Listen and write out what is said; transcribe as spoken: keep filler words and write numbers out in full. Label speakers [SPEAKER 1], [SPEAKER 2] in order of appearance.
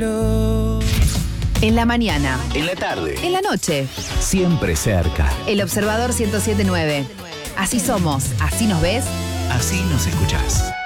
[SPEAKER 1] cielo.
[SPEAKER 2] En la mañana.
[SPEAKER 3] En la tarde.
[SPEAKER 2] En la noche.
[SPEAKER 3] Siempre cerca.
[SPEAKER 2] El Observador ciento siete punto nueve. Así somos, así nos ves.
[SPEAKER 3] Así nos escuchás.